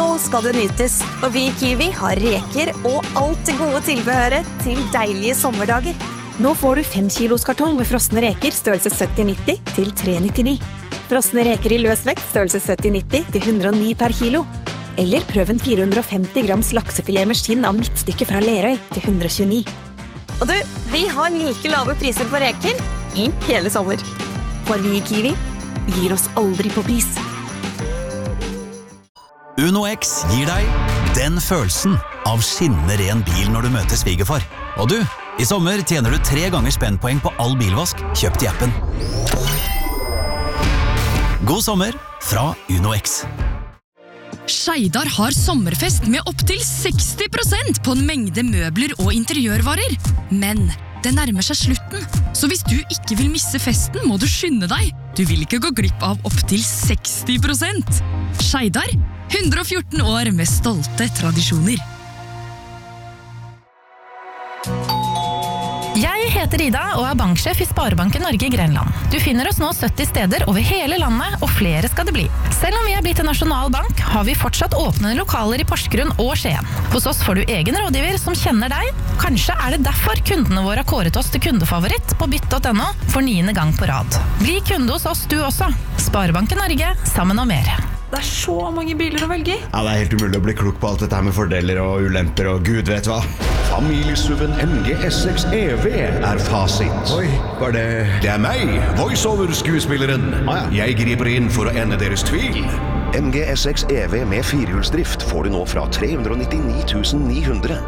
Nå skal det nytes, og vi i Kiwi har reker og alt det gode tilbehøret til deilige sommerdager. Nå får du 5 kilos kartong med frosne reker størrelse 70-90 til 3,99. Frosne reker i løsvekt størrelse 70-90 til 109 per kilo. Eller prøv en 450 grams laksefilet med skinn av midtstykke fra Lerøy til 129. Og du, vi har like lave priser på reker i hele sommer. For vi i Kiwi gir oss aldri på pris. Uno X gir deg den følelsen av skinnende ren bil når du møter svigerfar. Og du, i sommer tjener du 3 ganger spennpoeng på all bilvask kjøpt i appen. God sommer fra Uno X. Skeidar har sommerfest med opp til 60% på en mengde møbler og interiørvarer. Men det nærmer seg slutten, så hvis du ikke vil misse festen, må du skynde deg. Du vil ikke gå glipp av opp til 60%. Skeidar, 114 år med stolte tradisjoner. Jeg heter Ida og er banksjef i Sparebanken Norge i Grenland. Du finner oss nå 70 steder over hele landet, og flere skal det bli. Selv om vi er blitt en nasjonal bank, har vi fortsatt åpne lokaler i Porsgrunn og Skien. Hos oss får du egen rådgiver som kjenner deg. Kanskje er det derfor kundene våre har kåret oss til kundefavoritt på bytt.no for 9. gang på rad. Bli kunde hos oss du også. Sparebanken Norge, sammen og mer. Det er så mange biler å velge i. Ja, det er helt umulig å bli klok på alt dette her med fordeler og ulemper og gud vet hva. Familiesuven MG S6 EV er fasit. Oi, var det... Det er meg, voiceover-skuespilleren. Jeg griper inn for å ende deres tvil. MG S6 EV med 4-hjulsdrift får du nå fra 399 900.